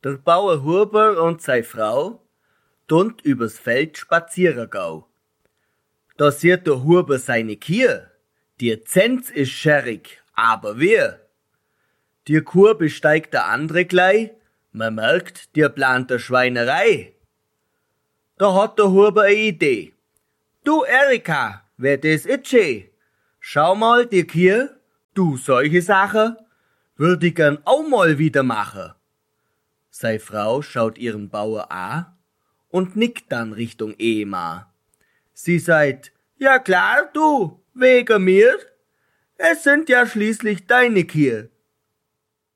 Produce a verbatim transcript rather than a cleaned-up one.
Der Bauer Huber und seine Frau tunt übers Feld spazieren gau. Da sieht der Huber seine Kier. Die Zenz ist scherrig, aber wer? Die Kur besteigt der andere gleich, man merkt, die plant der Schweinerei. Da hat der Huber eine Idee. Du Erika, wer das itche? Schau mal, die Kier, du solche Sachen, würd ich gern auch mal wieder machen. Sei Frau schaut ihren Bauer an und nickt dann Richtung Ehemann. Sie sagt, ja klar, du, wegen mir. Es sind ja schließlich deine Kier.